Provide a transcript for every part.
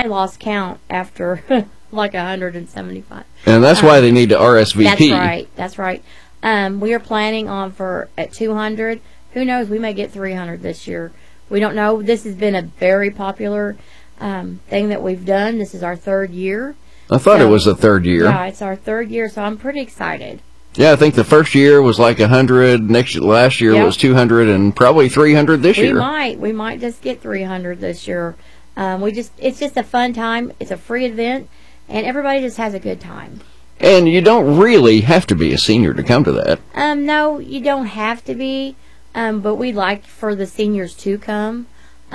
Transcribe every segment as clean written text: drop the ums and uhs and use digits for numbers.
I lost count after like 175. And that's why they need to RSVP. That's right. We are planning on at 200. Who knows? We may get 300 this year. We don't know. This has been a very popular thing that we've done. This is our third year. I thought it was the third year. Yeah, it's our third year, so I'm pretty excited. Yeah, I think the first year was like 100. Last year was 200, and probably 300 this year. We might just get 300 this year. It's just a fun time. It's a free event, and everybody just has a good time. And you don't really have to be a senior to come to that. No, you don't have to be, but we'd like for the seniors to come.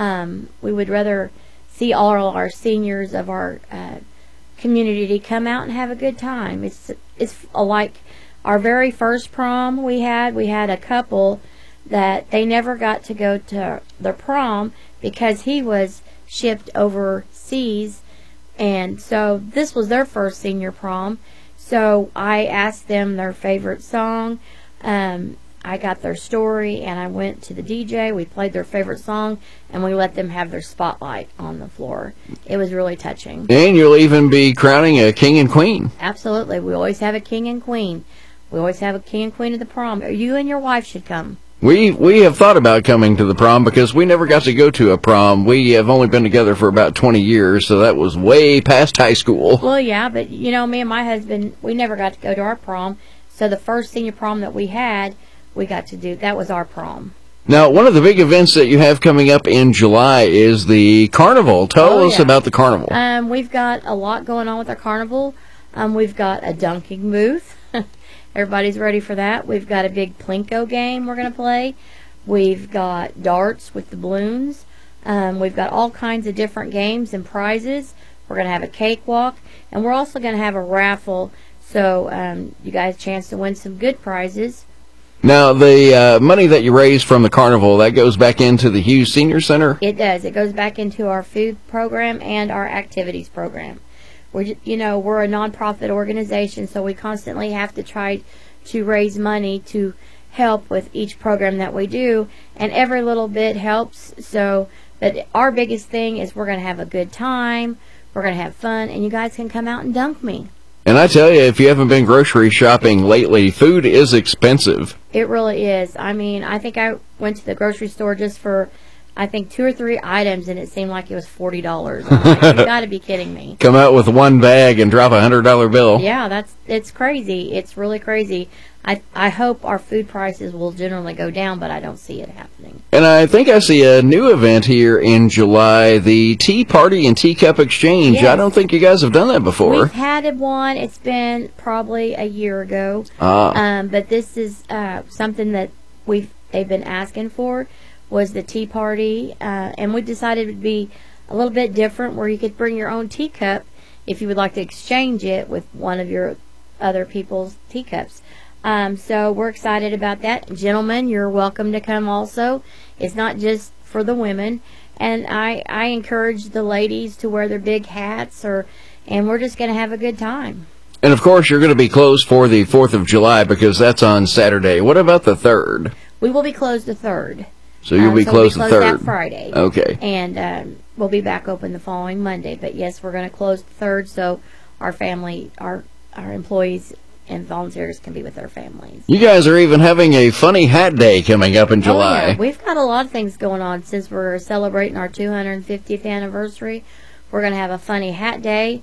We would rather see all our seniors of our community to come out and have a good time. It's like our very first prom we had a couple that they never got to go to the prom because he was shipped overseas, and so this was their first senior prom. So I asked them their favorite song. I got their story, and I went to the DJ. We played their favorite song, and we let them have their spotlight on the floor. It was really touching. And you'll even be crowning a king and queen. Absolutely. We always have a king and queen. We always have a king and queen at the prom. You and your wife should come. We have thought about coming to the prom because we never got to go to a prom. We have only been together for about 20 years, so that was way past high school. Well, yeah, but, me and my husband, we never got to go to our prom. So the first senior prom that we had, we got to do. That was our prom. Now, one of the big events that you have coming up in July is the carnival. Tell us about the carnival. We've got a lot going on with our carnival. We've got a dunking booth. Everybody's ready for that. We've got a big Plinko game we're going to play. We've got darts with the balloons. We've got all kinds of different games and prizes. We're going to have a cakewalk, and we're also going to have a raffle, so you guys a chance to win some good prizes. Now, the money that you raise from the carnival, that goes back into the Hughes Senior Center? It does. It goes back into our food program and our activities program. We're a nonprofit organization, so we constantly have to try to raise money to help with each program that we do, and every little bit helps. But our biggest thing is we're going to have a good time, we're going to have fun, and you guys can come out and dunk me. And I tell you, if you haven't been grocery shopping lately, food is expensive. It really is. I think I went to the grocery store just for 2 or 3 items, and it seemed like it was $40. I'm like, you got to be kidding me. Come out with one bag and drop a $100 bill. Yeah, it's crazy. It's really crazy. I hope our food prices will generally go down, but I don't see it happening. And I think I see a new event here in July, the Tea Party and Teacup Exchange. Yes. I don't think you guys have done that before. We've had one. It's been probably a year ago. But this is something that they've been asking for, was the tea party, and we decided it would be a little bit different, where you could bring your own teacup if you would like to exchange it with one of your other people's teacups. So we're excited about that. Gentlemen, you're welcome to come also. It's not just for the women, and I encourage the ladies to wear their big hats, and we're just going to have a good time. And of course, you're going to be closed for the 4th of July because that's on Saturday. What about the 3rd? We will be closed the 3rd. So you'll be closed the 3rd. That Friday. Okay. And we'll be back open the following Monday. But yes, we're going to close the 3rd, so our family, our employees and volunteers can be with their families. You guys are even having a funny hat day coming up in July. Oh, yeah. We've got a lot of things going on since we're celebrating our 250th anniversary. We're going to have a funny hat day.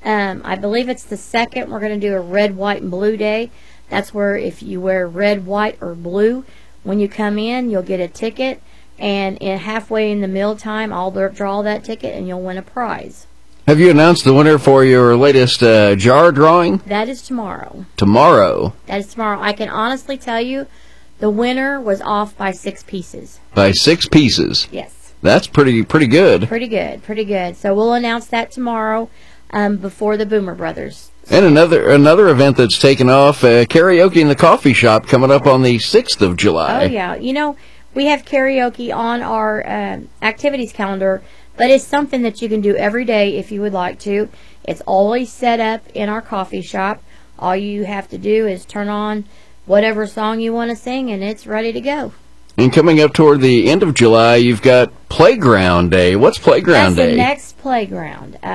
I believe it's the 2nd. We're going to do a red, white, and blue day. That's where if you wear red, white, or blue, when you come in, you'll get a ticket, and halfway in the mealtime, I'll draw that ticket, and you'll win a prize. Have you announced the winner for your latest jar drawing? That is tomorrow. Tomorrow? That is tomorrow. I can honestly tell you the winner was off by 6 pieces. By 6 pieces? Yes. That's pretty good. Pretty good. So we'll announce that tomorrow before the Boomer Brothers. And another event that's taken off, karaoke in the coffee shop coming up on the 6th of July. Oh, yeah. We have karaoke on our activities calendar, but it's something that you can do every day if you would like to. It's always set up in our coffee shop. All you have to do is turn on whatever song you want to sing, and it's ready to go. And coming up toward the end of July, you've got Playground Day. What's Playground Day? That's the next playground.